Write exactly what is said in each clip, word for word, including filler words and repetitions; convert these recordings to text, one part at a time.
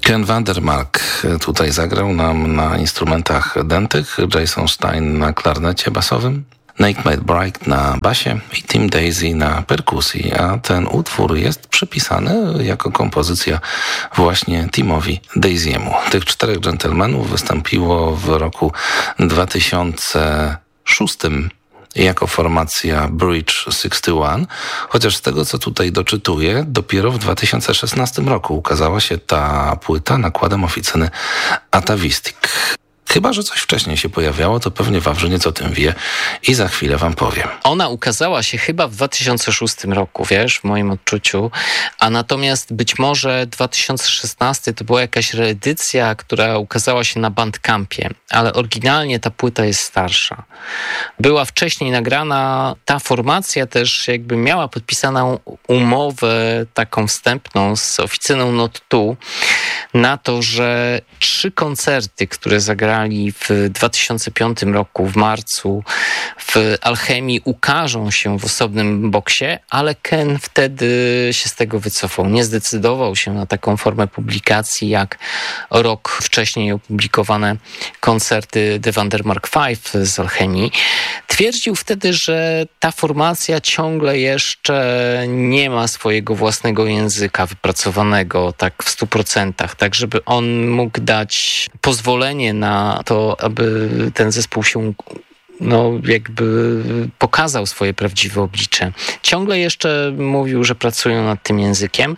Ken Vandermark tutaj zagrał nam na instrumentach dętych, Jason Stein na klarnecie basowym, Nate McBride na basie i Tim Daisy na perkusji, a ten utwór jest przypisany jako kompozycja właśnie Timowi Daisy'emu. Tych czterech dżentelmenów wystąpiło w roku dwa tysiące szóstym jako formacja Bridge sześćdziesiąt jeden, chociaż z tego, co tutaj doczytuję, dopiero w dwa tysiące szesnastym roku ukazała się ta płyta nakładem oficyny Atavistic. Chyba że coś wcześniej się pojawiało, to pewnie Wawrzy nieco o tym wie i za chwilę wam powiem. Ona ukazała się chyba w dwa tysiące szóstym roku, wiesz, w moim odczuciu, a natomiast być może dwa tysiące szesnasty to była jakaś reedycja, która ukazała się na Bandcampie, ale oryginalnie ta płyta jest starsza. Była wcześniej nagrana, ta formacja też jakby miała podpisaną umowę taką wstępną z oficyną Not Two na to, że trzy koncerty, które zagrali w dwa tysiące piątym roku, w marcu, w Alchemii ukażą się w osobnym boksie, ale Ken wtedy się z tego wycofał. Nie zdecydował się na taką formę publikacji, jak rok wcześniej opublikowane koncerty The Vandermark Five z Alchemii. Twierdził wtedy, że ta formacja ciągle jeszcze nie ma swojego własnego języka wypracowanego tak w stu procentach, tak żeby on mógł dać pozwolenie na to, aby ten zespół się no jakby pokazał swoje prawdziwe oblicze. Ciągle jeszcze mówił, że pracują nad tym językiem.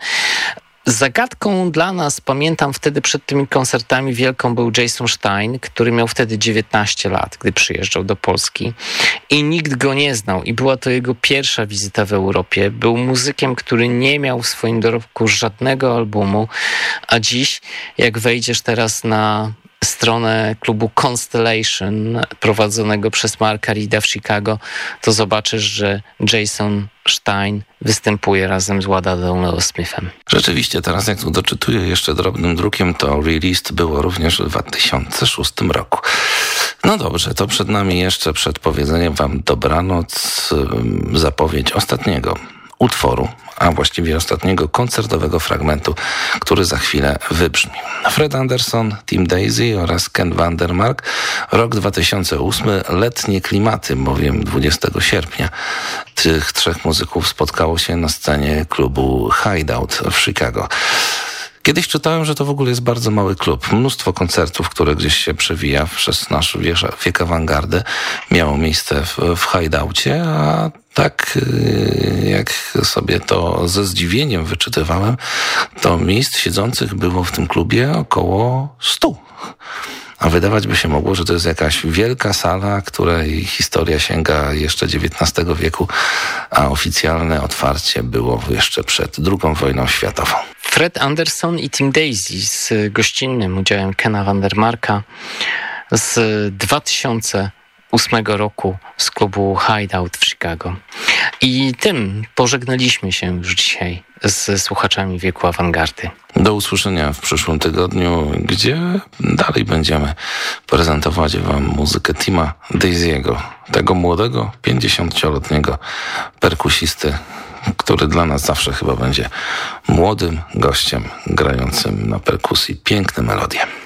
Zagadką dla nas, pamiętam wtedy przed tymi koncertami wielką był Jason Stein, który miał wtedy dziewiętnaście lat, gdy przyjeżdżał do Polski i nikt go nie znał i była to jego pierwsza wizyta w Europie. Był muzykiem, który nie miał w swoim dorobku żadnego albumu, a dziś jak wejdziesz teraz na stronę klubu Constellation prowadzonego przez Marka Reeda w Chicago, to zobaczysz, że Jason Stein występuje razem z Wadadą Smithem. Rzeczywiście, teraz jak tu doczytuję jeszcze drobnym drukiem, to release było również w dwa tysiące szóstym roku. No dobrze, to przed nami jeszcze przed powiedzeniem wam dobranoc zapowiedź ostatniego utworu, a właściwie ostatniego koncertowego fragmentu, który za chwilę wybrzmi. Fred Anderson, Tim Daisy oraz Ken Vandermark. Rok dwa tysiące ósmy, letnie klimaty, bowiem dwudziestego sierpnia tych trzech muzyków spotkało się na scenie klubu Hideout w Chicago. Kiedyś czytałem, że to w ogóle jest bardzo mały klub. Mnóstwo koncertów, które gdzieś się przewija przez nasz wiek awangardy, miało miejsce w, w Hideoutie, a tak jak sobie to ze zdziwieniem wyczytywałem, to miejsc siedzących było w tym klubie około stu. A wydawać by się mogło, że to jest jakaś wielka sala, której historia sięga jeszcze dziewiętnastego wieku, a oficjalne otwarcie było jeszcze przed drugą wojną światową. Fred Anderson i Tim Daisy z gościnnym udziałem Kena Vandermarka z dwa tysiące ósmego roku z klubu Hideout w Chicago. I tym pożegnaliśmy się już dzisiaj z słuchaczami wieku awangardy. Do usłyszenia w przyszłym tygodniu, gdzie dalej będziemy prezentować wam muzykę Tima Daisy'ego, tego młodego, pięćdziesięcioletniego perkusisty, który dla nas zawsze chyba będzie młodym gościem grającym na perkusji piękne melodie.